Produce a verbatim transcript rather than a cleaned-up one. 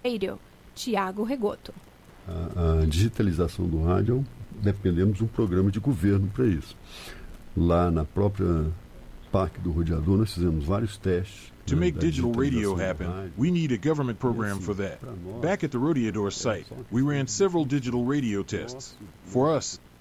Radio, Tiago Regoto. A, a digitalização do rádio, dependemos de um programa de governo para isso. Lá na própria Parque do Rodeador, nós fizemos vários testes. To make digital radio happen, we need a government program for that. Back at the Rodeador site, we ran several digital radio tests. For us,